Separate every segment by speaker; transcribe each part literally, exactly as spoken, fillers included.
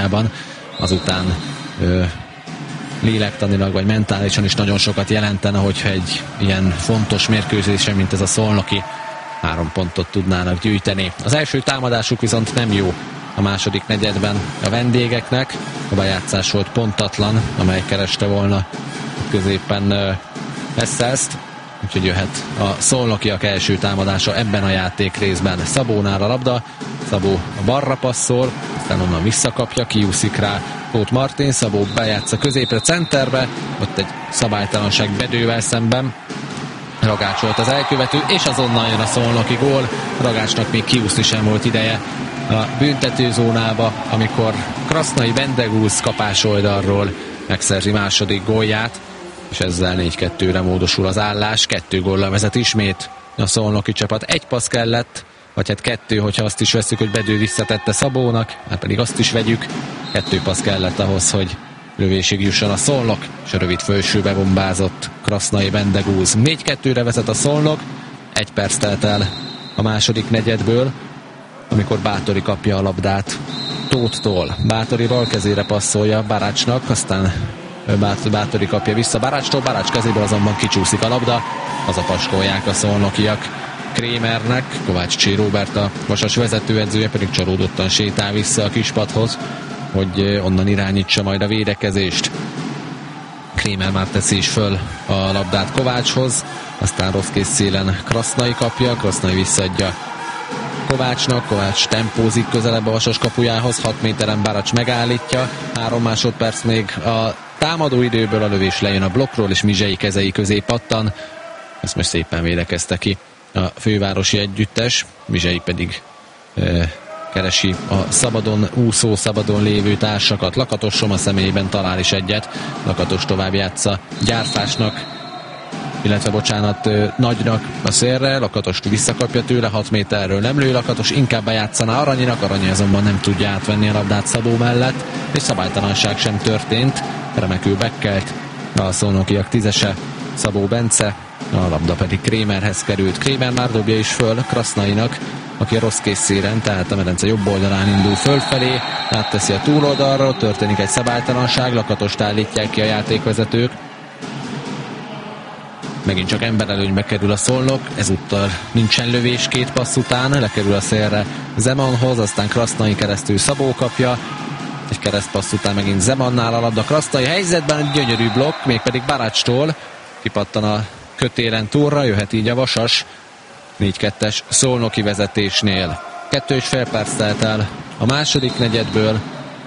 Speaker 1: Szlovéniában, azután ö, lélektanilag vagy mentálisan is nagyon sokat jelentene, hogyha egy ilyen fontos mérkőzésen, mint ez a szolnoki, három pontot tudnának gyűjteni. Az első támadásuk viszont nem jó a második negyedben a vendégeknek. A bejátszás volt pontatlan, amely kereste volna középen Veszelszt, úgyhogy jöhet a szolnokiak első támadása ebben a játék részben. Szabónál a labda, Szabó a balra passzol, aztán onnan visszakapja, kiúszik rá Tóth Martin, Szabó bejátsza középre, centerbe, ott egy szabálytalanság Bedővel szemben. Ragács volt az elkövető, és azonnal jön a szolnoki gól. Ragácsnak még kiúszni sem volt ideje a büntetőzónába, amikor Krasznai Bendegúz kapás oldalról megszerzi második gólját, és ezzel négy kettőre módosul az állás. Kettő góllal vezet ismét a szolnoki csapat. Egy passz kellett, vagy hát kettő, hogyha azt is veszük, hogy Bedő visszatette Szabónak, hát pedig azt is vegyük. Kettő passz kellett ahhoz, hogy lövésig jusson a Szolnok, és a rövid fölsőbe bombázott Krasznai Bendegúz. négy kettőre vezet a Szolnok, egy perc telt el a második negyedből, amikor Bátori kapja a labdát Tóthtól. Bátori bal kezére passzolja Barácsnak, aztán Bátori kapja vissza Barácstól, Barács kezéből azonban kicsúszik a labda, hazapaskolják a szolnokiak Krémernek, Kovács Csé Róbert, a Vasas vezetőedzője pedig csalódottan sétál vissza a kispadhoz, hogy onnan irányítsa majd a védekezést. Krémer már teszi is föl a labdát Kovácshoz, aztán rossz kész szélen Krasznai kapja, Krasznai visszaadja Kovácsnak, Kovács tempózik közelebb a Vasas kapujához, hat méteren Barács megállítja, három másodperc még a támadó időből, a lövés lejön a blokkról, és Mizsei kezei közé pattan. Ezt most szépen védekezte ki a fővárosi együttes, Mizsei pedig e, keresi a szabadon úszó, szabadon lévő társakat. Lakatos Soma személyében talál is egyet, Lakatos tovább játsza Gyárfásnak, illetve bocsánat, e, Nagynak a szélre, Lakatos visszakapja tőle, hat méterről nem lő, Lakatos inkább bejátszaná Aranyinak, Aranyi azonban nem tudja átvenni a labdát Szabó mellett, és szabálytalanság sem történt, remekül bekkelt a szolnokiak tízese, Szabó Bence, a labda pedig Krémerhez került. Krémer már dobja is föl Krasznainak, aki a rossz kész szélen, tehát a medence jobb oldalán indul fölfelé, átteszi a túloldalra, történik egy szabálytalanság, Lakatost állítják ki a játékvezetők. Megint csak emberelőnybe kerül a Szolnok, ezúttal nincsen lövés két passz után, lekerül a szélre Zemanhoz, aztán Krasznai keresztül Szabó kapja, egy keresztpassz után megint Zemannál a labda Krasznai helyzetben, egy gyönyörű blokk, mégpedig Barácstól, kipattan a kötélen túlra, jöhet így a Vasas négy kettes szolnoki vezetésnél. Kettő és fél perc telt el a második negyedből,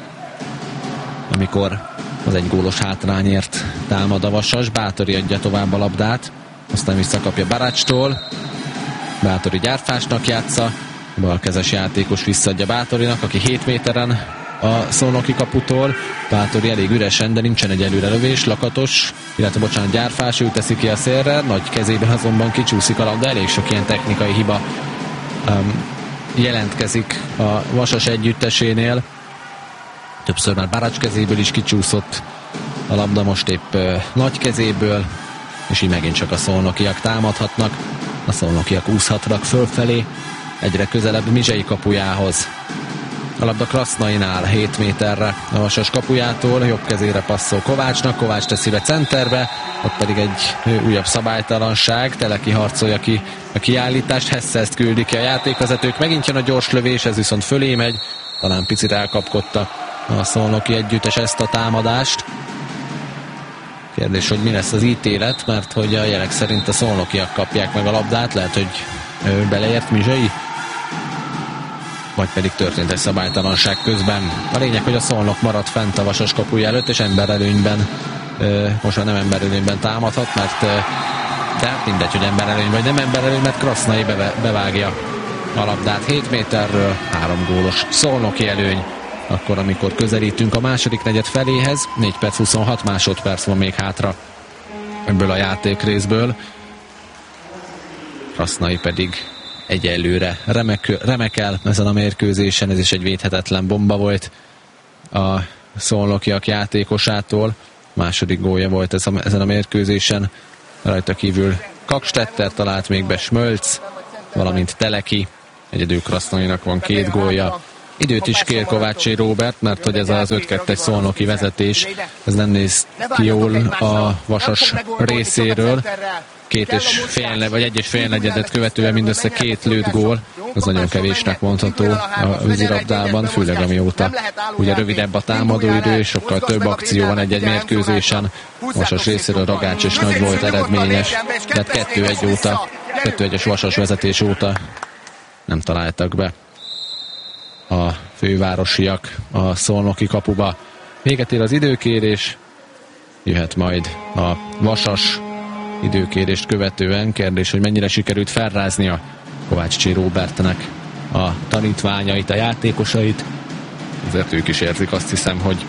Speaker 1: amikor az egy gólos hátrányért támad a Vasas. Bátori adja tovább a labdát, aztán visszakapja Barácstól, Bátori Gyárfásnak játsza, balkezes játékos visszaadja Bátorinak, aki hét méteren a szolnoki kaputól. Bátori elég üresen, de nincsen egy előrelövés. Lakatos, illetve bocsánat, Gyárfás, ő teszi ki a szélre, nagy kezében azonban kicsúszik a labda, elég sok ilyen technikai hiba um, jelentkezik a Vasas együttesénél. Többször már Barács kezéből is kicsúszott a labda, most épp uh, nagy kezéből, és így megint csak a szolnokiak támadhatnak. A szolnokiak úszhatnak fölfelé, egyre közelebb Mizsei kapujához. A labda Krasznainál hét méterre a Vasas kapujától, jobb kezére passzol Kovácsnak, Kovács teszi be centerbe, ott pedig egy újabb szabálytalanság, Teleki harcolja ki a kiállítást, Hesselszt küldik ki a játékvezetők, megint jön a gyors lövés, ez viszont fölé megy, talán picit elkapkodta a szolnoki együttes ezt a támadást. Kérdés, hogy mi lesz az ítélet, mert hogy a jelek szerint a szolnokiak kapják meg a labdát, lehet, hogy beleért Mizsei, vagy pedig történt egy szabálytalanság közben. A lényeg, hogy a Szolnok maradt fent a Vasas kapuja előtt, és emberelőnyben, most már nem emberelőnyben támadhat, mert de mindegy, hogy emberelőny vagy nem emberelőny, mert Krasznai bevágja a labdát hét méterről, három gólos szolnoki előny, akkor amikor közelítünk a második negyed feléhez, négy perc huszonhat másodperc van még hátra ebből a játékrészből. Krasznai pedig egyelőre remek, remekel ezen a mérkőzésen, ez is egy védhetetlen bomba volt a szolnokiak játékosától. Második gólja volt ez a, ezen a mérkőzésen, rajta kívül Kakstetter talált még be Smölc, valamint Teleki, egyedül Krasznainak van két gólja, Időt is kér Kovácsi Róbert, mert hogy ez az öt kettes szolnoki vezetés, ez nem néz ki jól a Vasas részéről. Két és fél, vagy egy és fél negyedet követően mindössze két lőtt gól, az nagyon kevésnek mondható a vízilabdában, főleg amióta ugye rövidebb a támadóidő, és sokkal több akció van egy-egy mérkőzésen. Vasas részéről Ragács és Nagy volt eredményes, de hát kettő egy óta, kettő egyes Vasas vezetés óta nem találtak be a fővárosiak a szolnoki kapuba. Véget ér az időkérés, jöhet majd a Vasas időkérést követően. Kérdés, hogy mennyire sikerült felráznia Kovácsi Róbertnek a tanítványait, a játékosait. Ezért ők is érzik, azt hiszem, hogy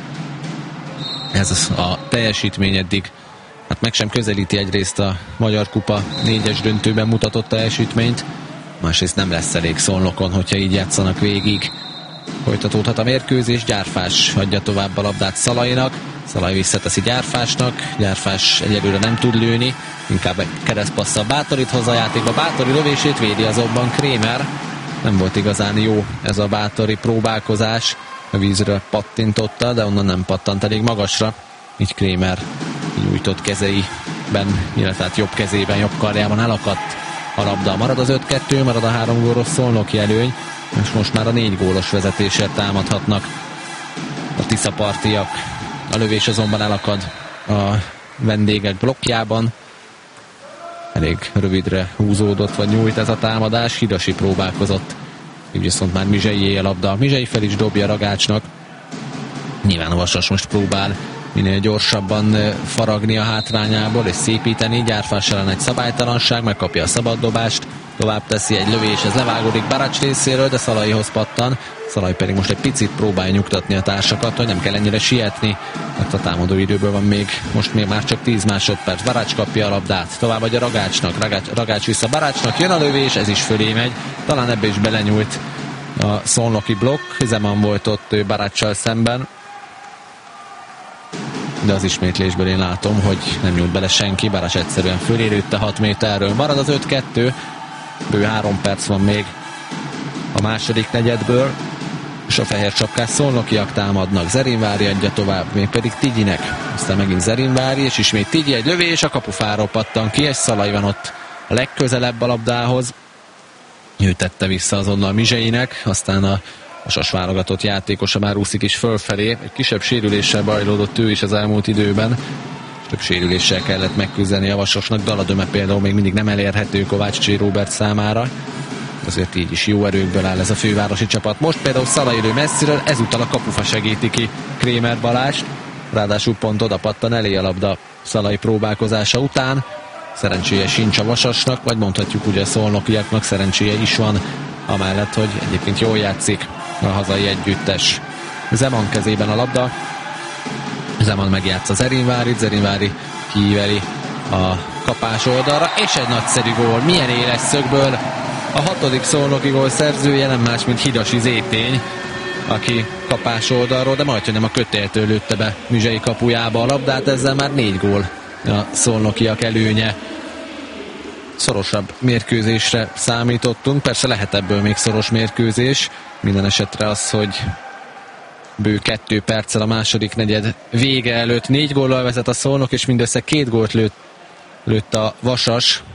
Speaker 1: ez a teljesítmény eddig hát meg sem közelíti egyrészt a Magyar Kupa négyes döntőben mutatott teljesítményt, másrészt nem lesz elég Szolnokon, hogyha így játszanak végig. Folytatódhat a mérkőzés, Gyárfás adja tovább a labdát Szalainak, Szalai visszateszi Gyárfásnak, Gyárfás egyelőre nem tud lőni, inkább egy keresztpasszal Bátorit hozza a játékba, Bátori lövését védi azonban Krémer. Nem volt igazán jó ez a Bátori próbálkozás, a vízről pattintotta, de onnan nem pattant elég magasra, így Krémer nyújtott kezeiben, illetve hát jobb kezében, jobb karjában elakadt a labda. Marad az öt kettő, marad a három gólos szolnoki előny, és most már a négy gólos vezetésért támadhatnak a tiszapartiak. A lövés azonban elakad a vendégek blokkjában. Elég rövidre húzódott, vagy nyújt ez a támadás. Hidasi próbálkozott, így viszont már Mizseié a labda. Mizsei fel is dobja Ragácsnak. Nyilván a Vasas most próbál minél gyorsabban faragni a hátrányából és szépíteni. Gyárfás ellen egy szabálytalanság, megkapja a szabaddobást, tovább teszi egy lövés, ez levágódik Baracs részéről, de Szalaihoz pattan. Szalai pedig most egy picit próbálja nyugtatni a társakat, hogy nem kell ennyire sietni, mert a támadó időből van még, most még már csak tíz másodperc. Baracs kapja a labdát, továbbadja Ragácsnak, Ragács, Ragács vissza Baracsnak, jön a lövés, ez is fölé megy, talán ebbe is belenyújt a szolnoki blokk, Zeman volt ott Baracsal szemben, de az ismétlésből én látom, hogy nem nyújt bele senki, Baracs egyszerűen fölérőtte hat méterről. Marad az öt kettő, bő három perc van még a második negyedből, és a fehér csapkás szolnokiak támadnak. Zerinvári adja tovább, még pedig Tigyinek. Aztán megint Zerinvári, és ismét Tigyi, egy lövés, a kapufáról pattan ki, és Szalai van ott a legközelebb a labdához. Ő tette vissza azonnal Mizseinek, aztán a Vasas válogatott játékosa már úszik is fölfelé. Egy kisebb sérüléssel bajlódott ő is az elmúlt időben. Több sérüléssel kellett megküzdeni a Vasasnak. Daladöme például még mindig nem elérhető Kovácsi Róbert számára. Azért így is jó erőkből áll ez a fővárosi csapat. Most például Szalai lő messziről, ezúttal a kapufa segíti ki Krémer Balást. Ráadásul pont oda pattan elé a labda Szalai próbálkozása után. Szerencséje sincs a Vasasnak, vagy mondhatjuk ugye a szolnokiaknak szerencséje is van, amellett, hogy egyébként jól játszik a hazai együttes. Zeman kezében a labda. Zeman megjátsza Zerinvárit, Zerinvári kiíveli a kapás oldalra, és egy nagyszerű gól. Milyen éles szögből. A hatodik szolnoki gól szerzője nem más, mint Hidasi Zétény, aki kapás oldalról, de majdhogy nem a kötéltől lőtte be Mizsei kapujába a labdát, ezzel már négy gól a szolnokiak előnye. Szorosabb mérkőzésre számítottunk, persze lehet ebből még szoros mérkőzés, minden esetre az, hogy bő kettő perccel a második negyed vége előtt négy góllal vezet a Szolnok, és mindössze két gólt lőtt, lőtt a Vasas.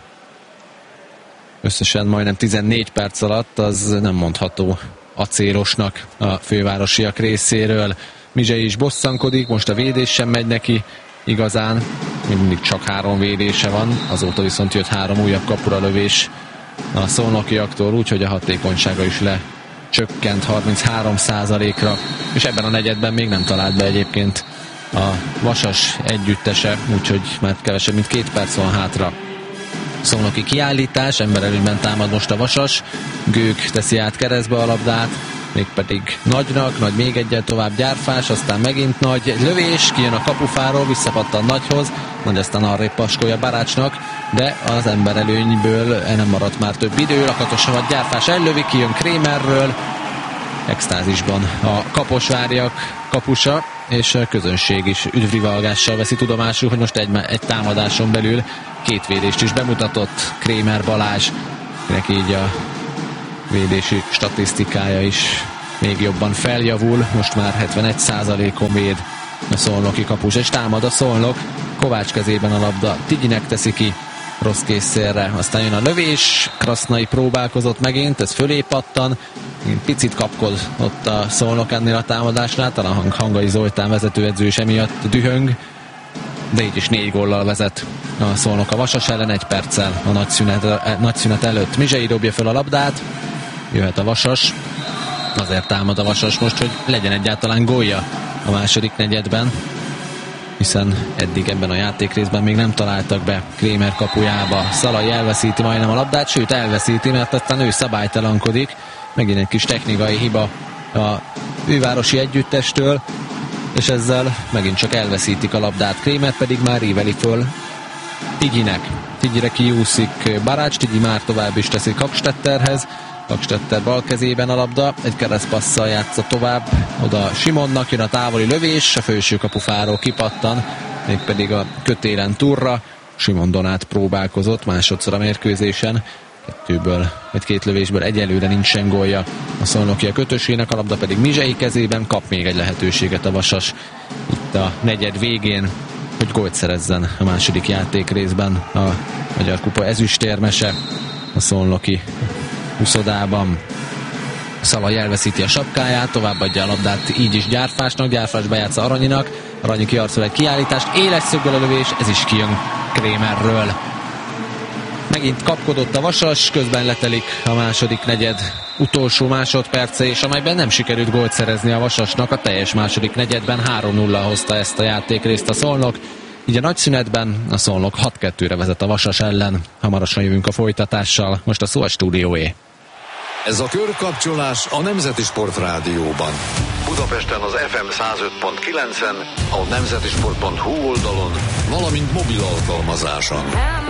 Speaker 1: Összesen majdnem tizennégy perc alatt, az nem mondható acélosnak a fővárosiak részéről. Mizsei is bosszankodik, most a védés sem megy neki igazán, még mindig csak három védése van, azóta viszont jött három újabb kapura lövés a szolnokiaktól, úgyhogy a hatékonysága is lecsökkent harminchárom százalékra, és ebben a negyedben még nem talált be egyébként a Vasas együttese, úgyhogy már kevesebb, mint két perc van hátra. Szolnoki kiállítás, emberelőnyben támad most a Vasas, Gők teszi át keresztbe a labdát, mégpedig Nagynak, Nagy még egyel tovább Gyárfás, aztán megint Nagy, egy lövés, kijön a kapufáról, visszapattan Nagyhoz, Nagy aztán arrébb paskolja Barácsnak, de az emberelőnyből nem maradt már több idő, lakatosan vagy Gyárfás ellövi, kijön Krémerről, extázisban a kaposváriak kapusa, és a közönség is üdvrivalgással veszi tudomásul, hogy most egy, egy támadáson belül két védést is bemutatott Krémer Balázs, akinek így a védési statisztikája is még jobban feljavul, most már hetvenegy százalékon véd a szolnoki kapus, és támad a Szolnok, Kovács kezében a labda, Tigyinek teszi ki rossz készszélre, aztán jön a lövés, Krasznai próbálkozott megint, ez fölé pattan, picit kapkod ott a Szolnok ennél a támadásnál, talán Hangai Zoltán vezetőedző is emiatt dühöng, de így is négy góllal vezet a Szolnok a Vasas ellen, egy perccel a nagyszünet, nagyszünet előtt. Mizsei dobja fel a labdát, jöhet a Vasas, azért támad a Vasas most, hogy legyen egyáltalán gólja a második negyedben, hiszen eddig ebben a játékrészben még nem találtak be Krémer kapujába. Szalai elveszíti majdnem a labdát, sőt elveszíti, mert aztán ő szabálytalankodik. Megint egy kis technikai hiba a ővárosi együttestől, és ezzel megint csak elveszítik a labdát. Krémer pedig már íveli föl Tigyinek. Tigyire kiúszik Barács, Tigyi már tovább is teszi Kakstetterhez. Kakstetter bal kezében a labda, egy keresztpasszal játsza tovább, oda Simonnak, jön a távoli lövés, a felső kapufáról kipattan, mégpedig a kötélen turra. Simon Donát próbálkozott másodszor a mérkőzésen, kettőből, vagy két lövésből egyelőre nincsen gólja a Szolnokia kötösének, a labda pedig Mizsei kezében, kap még egy lehetőséget a Vasas itt a negyed végén, hogy gólt szerezzen a második játékrészben a Magyar Kupa ezüstérmese a szolnoki huszodában. Szalai elveszíti a sapkáját, továbbadja a labdát így is Gyárfásnak, Gyárfás bejátsza Aranyinak, Aranyi kiarcol egy kiállítást, éles szögből a lövés, ez is kijön Krémerről. Megint kapkodott a Vasas, közben letelik a második negyed utolsó másodperce, és amelyben nem sikerült gólt szerezni a Vasasnak, a teljes második negyedben három nulla hozta ezt a játékrészt a Szolnok. Így a nagyszünetben a Szolnok hat kettőre vezet a Vasas ellen. Hamarosan jövünk a folytatással, most a szó a stúdióé.
Speaker 2: Ez a körkapcsolás a Nemzeti Sport Rádióban. Budapesten az ef em száz öt pont kilencen, a nemzetisport pont hu oldalon, valamint mobil alkalmazáson.